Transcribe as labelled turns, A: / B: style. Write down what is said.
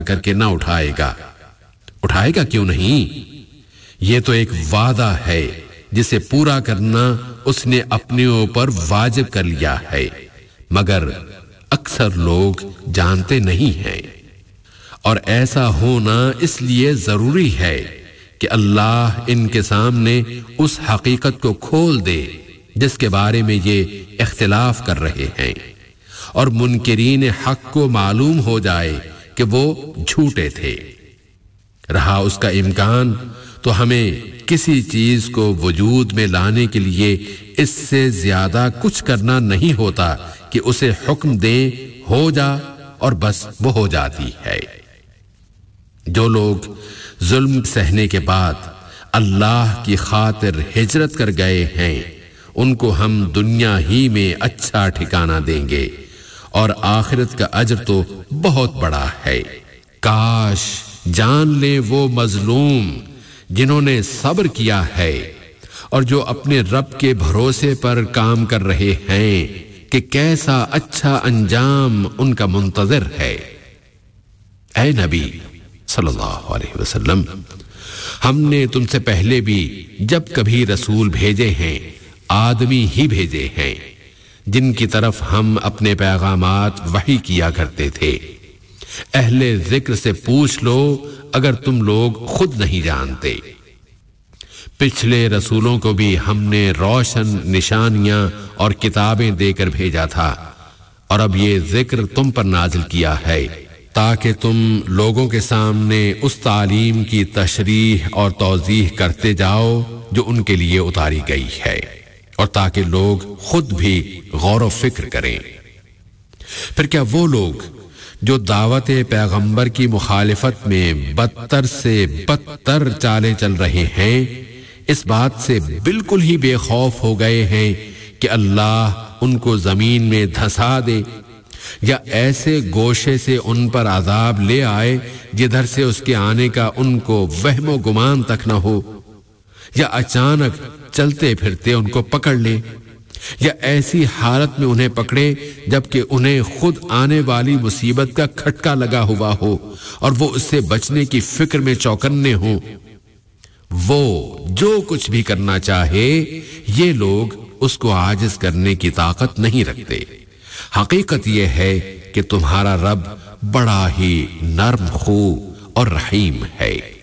A: کرके نہ اٹھائے گا کیوں نہیں؟ یہ تو ایک وعدہ ہے جسے پورا کرنا اس نے اپنے اوپر واجب کر لیا ہے، مگر اکثر لوگ جانتے نہیں ہیں۔ اور ایسا ہونا اس لیے ضروری ہے کہ اللہ ان کے سامنے اس حقیقت کو کھول دے جس کے بارے میں یہ اختلاف کر رہے ہیں، اور منکرین حق کو معلوم ہو جائے کہ وہ جھوٹے تھے۔ رہا اس کا امکان تو ہمیں کسی چیز کو وجود میں لانے کے لیے اس سے زیادہ کچھ کرنا نہیں ہوتا کہ اسے حکم دیں ہو جا، اور بس وہ ہو جاتی ہے۔ جو لوگ ظلم سہنے کے بعد اللہ کی خاطر ہجرت کر گئے ہیں ان کو ہم دنیا ہی میں اچھا ٹھکانہ دیں گے، اور آخرت کا اجر تو بہت بڑا ہے۔ کاش جان لیں وہ مظلوم جنہوں نے صبر کیا ہے اور جو اپنے رب کے بھروسے پر کام کر رہے ہیں کہ کیسا اچھا انجام ان کا منتظر ہے۔ اے نبی صلی اللہ علیہ وسلم، ہم نے تم سے پہلے بھی جب کبھی رسول بھیجے ہیں آدمی ہی بھیجے ہیں جن کی طرف ہم اپنے پیغامات وحی کیا کرتے تھے۔ اہل ذکر سے پوچھ لو اگر تم لوگ خود نہیں جانتے۔ پچھلے رسولوں کو بھی ہم نے روشن نشانیاں اور کتابیں دے کر بھیجا تھا، اور اب یہ ذکر تم پر نازل کیا ہے تاکہ تم لوگوں کے سامنے اس تعلیم کی تشریح اور توضیح کرتے جاؤ جو ان کے لیے اتاری گئی ہے، اور تاکہ لوگ خود بھی غور و فکر کریں۔ پھر کیا وہ لوگ جو دعوت پیغمبر کی مخالفت میں بدتر سے بدتر چالیں چل رہے ہیں اس بات سے بالکل ہی بے خوف ہو گئے ہیں کہ اللہ ان کو زمین میں دھسا دے، یا ایسے گوشے سے ان پر عذاب لے آئے جدھر سے اس کے آنے کا ان کو وہم و گمان تک نہ ہو، یا اچانک چلتے پھرتے ان کو پکڑ لے، یا ایسی حالت میں انہیں پکڑے جبکہ انہیں خود آنے والی مصیبت کا کھٹکا لگا ہوا ہو اور وہ اس سے بچنے کی فکر میں چوکنے ہوں۔ وہ جو کچھ بھی کرنا چاہے یہ لوگ اس کو عاجز کرنے کی طاقت نہیں رکھتے۔ حقیقت یہ ہے کہ تمہارا رب بڑا ہی نرم خو اور رحیم ہے۔